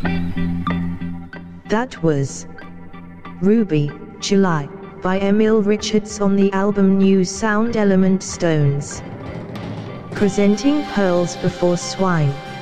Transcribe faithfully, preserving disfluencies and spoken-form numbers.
That was Ruby, July, by Emil Richards on the album New Sound Element Stones. Presenting Pearls Before Swine.